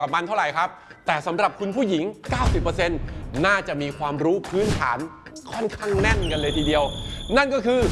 ประมาณเท่าไหร่ครับแต่สำหรับคุณผู้หญิง 90% น่าจะมีความรู้พื้นฐานค่อนข้างแน่นกันเลยทีเดียวนั่นก็คือ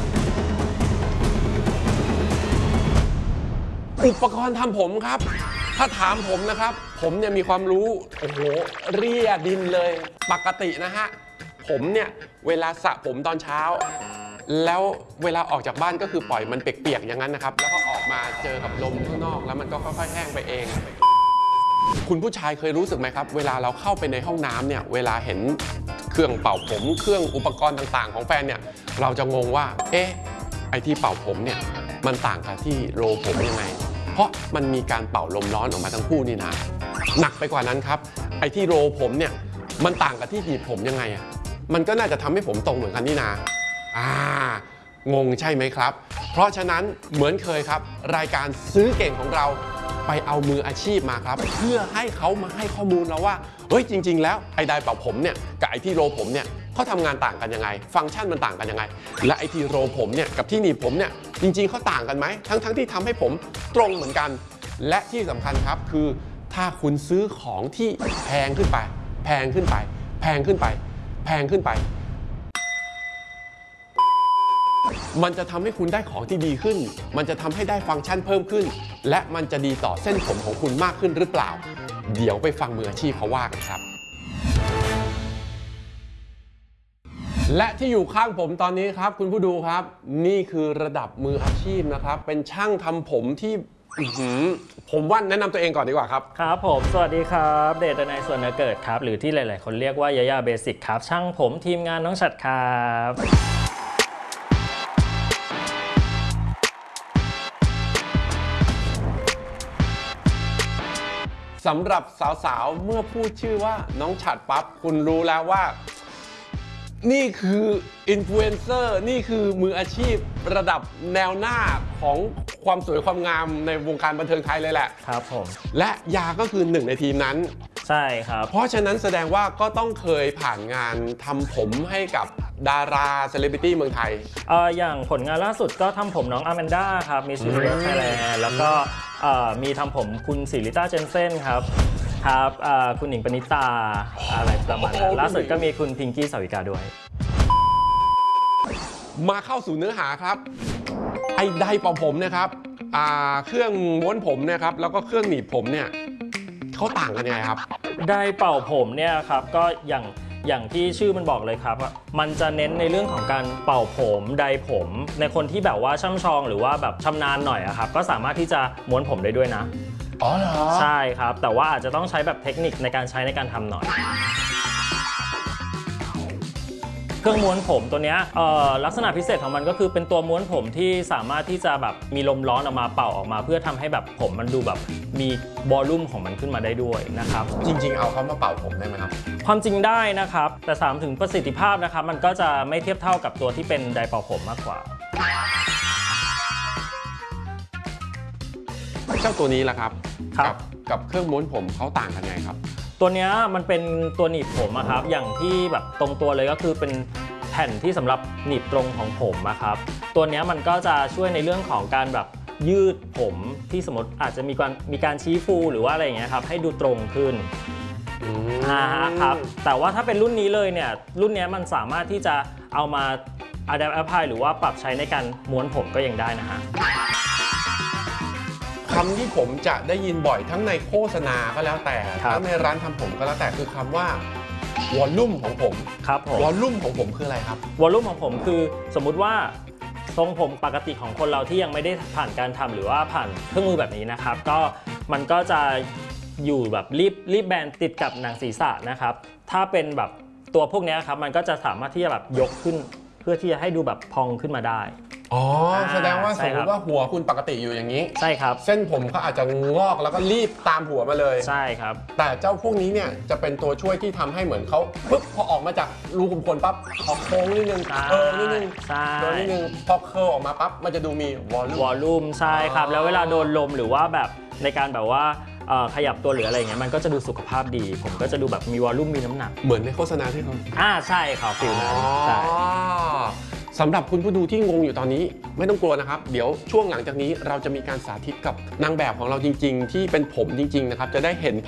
อุปกรณ์ทำผมครับถ้าถามผมนะครับผมเนี่ยมีความรู้โอ้โหเรียดินเลยปกตินะฮะผมเนี่ยเวลาสระผมตอนเช้าแล้วเวลาออกจากบ้านก็คือปล่อยมันเปียกๆอย่างนั้นนะครับแล้วก็ออกมาเจอกับลมข้างนอกแล้วมันก็ค่อยๆแห้งไปเองคุณผู้ชายเคยรู้สึกไหมครับเวลาเราเข้าไปในห้องน้ำเนี่ยเวลาเห็นเครื่องเป่าผมเครื่องอุปกรณ์ต่างๆของแฟนเนี่ยเราจะงงว่าเอ๊ะไอที่เป่าผมเนี่ยมันต่างกับที่โรลผมยังไงเพราะมันมีการเป่าลมร้อนออกมาทั้งคู่นี่นะหนักไปกว่านั้นครับไอที่โรลผมเนี่ยมันต่างกับที่หนีบผมยังไงอะมันก็น่าจะทำให้ผมตรงเหมือนกันนี่นะงงใช่ไหมครับเพราะฉะนั้นเหมือนเคยครับรายการซื้อเก่งของเราไปเอามืออาชีพมาครับเพื่อให้เขามาให้ข้อมูลเราว่าเฮ้ยจริงๆแล้วไอ้ไดร์เป่าผมเนี่ยกับไอ้ที่โรลผมเนี่ยเขาทำงานต่างกันยังไงฟังก์ชันมันต่างกันยังไงและไอ้ที่โรลผมเนี่ยกับที่หนีบผมเนี่ยจริงๆเขาต่างกันไหมทั้งที่ทำให้ผมตรงเหมือนกันและที่สำคัญครับคือถ้าคุณซื้อของที่แพงขึ้นไปแพงขึ้นไปแพงขึ้นไปแพงขึ้นไปมันจะทำให้คุณได้ของที่ดีขึ้นมันจะทำให้ได้ฟังก์ชันเพิ่มขึ้นและมันจะดีต่อเส้นผมของคุณมากขึ้นหรือเปล่าเดี๋ยวไปฟังมืออาชีพเขาว่ากันครับและที่อยู่ข้างผมตอนนี้ครับคุณผู้ดูครับนี่คือระดับมืออาชีพนะครับเป็นช่างทำผมที่ผมว่าแนะนำตัวเองก่อนดีกว่าครับครับผมสวัสดีครับเดชนายส่วนเนื้อเกิดครับหรือที่หลายๆคนเรียกว่ายาย่าเบสิกครับช่างผมทีมงานน้องฉัตรครับสำหรับสาวๆเมื่อพูดชื่อว่าน้องฉัตรปั๊บคุณรู้แล้วว่านี่คืออินฟลูเอนเซอร์นี่คือมืออาชีพระดับแนวหน้าของความสวยความงามในวงการบันเทิงไทยเลยแหละครับผมและยาก็คือหนึ่งในทีมนั้นใช่ครับเพราะฉะนั้นแสดงว่าก็ต้องเคยผ่านงานทำผมให้กับดาราเซเลบริตี้เมืองไทยอย่างผลงานล่าสุดก็ทำผมน้องอแมนด้าครับมิสยูนิเวิร์สไทยแลนด์แล้วก็มีทำผมคุณศิริต้าเจนเซ่นครับคุณหนิงปณิตาอะไรประมาณนั้นล่าสุดก็มีคุณพิงกี้สาวิกาด้วยมาเข้าสู่เนื้อหาครับไอ้ไดร์เป่าผมนะครับเครื่องม้วนผมเนี่ยครับแล้วก็เครื่องหนีบผมเนี่ยเขาต่างกันยังไงครับไดร์เป่าผมเนี่ยครับก็อย่างที่ชื่อมันบอกเลยครับมันจะเน้นในเรื่องของการเป่าผมไดร์ผมในคนที่แบบว่าช่ำชองหรือว่าแบบชำนาญหน่อยครับก็สามารถที่จะม้วนผมได้ด้วยนะอ๋อเหรอใช่ครับแต่ว่าอาจจะต้องใช้แบบเทคนิคในการใช้ในการทำหน่อยเครื่องม้วนผมตัวนี้ลักษณะพิเศษของมันก็คือเป็นตัวม้วนผมที่สามารถที่จะแบบมีลมร้อนออกมาเป่าออกมาเพื่อทำให้แบบผมมันดูแบบมีวอลลุ่มของมันขึ้นมาได้ด้วยนะครับจริงๆเอาเขามาเป่าผมได้ไหมครับความจริงได้นะครับแต่ถามถึงประสิทธิภาพนะครับมันก็จะไม่เทียบเท่ากับตัวที่เป็นไดร์เป่าผมมากกว่าเจ้าตัวนี้ล่ะครับกับเครื่องม้วนผมเขาต่างกันยังไงครับตัวนี้มันเป็นตัวหนีบผมครับอย่างที่แบบตรงตัวเลยก็คือเป็นแผ่นที่สำหรับหนีบตรงของผมครับตัวนี้มันก็จะช่วยในเรื่องของการแบบยืดผมที่สมมติอาจจะมีการชี้ฟูหรือว่าอะไรอย่างเงี้ยครับให้ดูตรงขึ้นครับแต่ว่าถ้าเป็นรุ่นนี้เลยเนี่ยรุ่นนี้มันสามารถที่จะเอามา Adapt Apply หรือว่าปรับใช้ในการม้วนผมก็ยังได้นะฮะคำที่ผมจะได้ยินบ่อยทั้งในโฆษณาก็แล้วแต่ทั้งในร้านทำผมก็แล้วแต่คือคำว่าวอลลุ่มของผมครับผมวอลลุ่มของผมคืออะไรครับวอลลุ่มของผมคือสมมุติว่าทรงผมปกติของคนเราที่ยังไม่ได้ผ่านการทำหรือว่าผ่านเครื่องมือแบบนี้นะครับก็มันก็จะอยู่แบบรีบแบนติดกับหนังศีรษะนะครับถ้าเป็นแบบตัวพวกนี้ครับมันก็จะสามารถที่จะแบบยกขึ้นเพื่อที่จะให้ดูแบบพองขึ้นมาได้อ๋อแสดงว่าสมมติว่าหัวคุณปกติอยู่อย่างนี้ใช่ครับเส้นผมก็อาจจะงอกแล้วก็รีบตามหัวมาเลยใช่ครับแต่เจ้าพวกนี้เนี่ยจะเป็นตัวช่วยที่ทำให้เหมือนเขาปุ๊บพอออกมาจากรูขุมขนปั๊บออกโค้งนิดนึงนิดนึงนิดนึงพอเคอร์ออกมาปั๊บมันจะดูมีวอลลุ่มใช่ครับแล้วเวลาโดนลมหรือว่าแบบในการแบบว่าขยับตัวหรืออะไรเงี้ยมันก็จะดูสุขภาพดีผมก็จะดูแบบมีวอลลุ่มมีน้ำหนักเหมือนในโฆษณาที่เขาใช่ครับฟิลนั้นใช่สำหรับคุณผู้ดูที่งงอยู่ตอนนี้ไม่ต้องกลัวนะครับเดี๋ยวช่วงหลังจากนี้เราจะมีการสาธิตกับนางแบบของเราจริงๆที่เป็นผมจริงๆนะครับจะได้เห็น